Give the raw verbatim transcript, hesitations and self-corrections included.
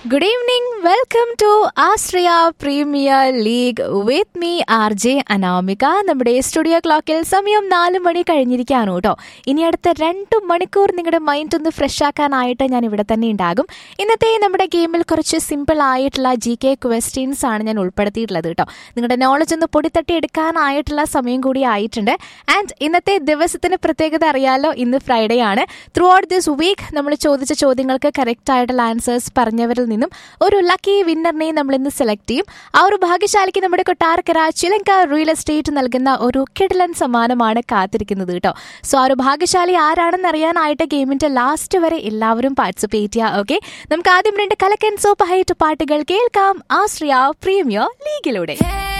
Good evening. Welcome to Austria Premier League with me R J Anamika. നമ്മുടെ studio ക്ലോക്കിൽ സമയം നാല് മണി കഴിഞ്ഞിരിക്കുകയാണ് കേട്ടോ. ഇനി അടുത്ത രണ്ട് മണിക്കൂർ നിങ്ങളുടെ മൈൻഡ് ഒന്ന് ഫ്രഷ് ആക്കാനായിട്ട് ഞാൻ ഇവിടെ തന്നെ ഉണ്ടാകും. ഇന്നത്തെ നമ്മുടെ ഗെയിമിൽ കുറച്ച് സിമ്പിൾ ആയിട്ടുള്ള ജി കെ ക്വസ്റ്റ്യൻസ് ആണ് ഞാൻ ഉൾപ്പെടുത്തിയിട്ടുള്ളത് കേട്ടോ. നിങ്ങളുടെ നോളജ് ഒന്ന് പൊടിത്തട്ടി എടുക്കാനായിട്ടുള്ള സമയം കൂടി ആയിട്ടുണ്ട്. ആൻഡ് ഇന്നത്തെ ദിവസത്തിന് പ്രത്യേകത അറിയാലോ, ഇന്ന് ഫ്രൈഡേ ആണ്. ത്രൂ ഔട്ട് ദിസ് വീക്ക് നമ്മൾ ചോദിച്ച ചോദ്യങ്ങൾക്ക് കറക്റ്റ് ആയിട്ടുള്ള ആൻസേഴ്സ് പറഞ്ഞവരിൽ നിന്നും ഒരു ലക്കി വിന്നറിനെ നമ്മൾ ഇന്ന് സെലക്ട് ചെയ്യും. ആ ഒരു ഭാഗ്യശാലിക്ക് നമ്മുടെ കൊട്ടാരക്കര ചിലങ്ക റിയൽ എസ്റ്റേറ്റ് നൽകുന്ന ഒരു കിടിലൻ സമ്മാനമാണ് കാത്തിരിക്കുന്നത് കേട്ടോ. സോ ആ ഒരു ഭാഗ്യശാലി ആരാണെന്ന് അറിയാനായിട്ട് ഗെയിമിന്റെ ലാസ്റ്റ് വരെ എല്ലാവരും പാർട്ടിസിപ്പേറ്റ് ചെയ്യുക. ഓക്കെ, നമുക്ക് ആദ്യം രണ്ട് കലക്കൻ സൂപ്പർ ഹൈറ്റ് പാട്ടുകൾ കേൾക്കാം ആസ്ട്രിയ പ്രീമിയർ ലീഗിലൂടെ.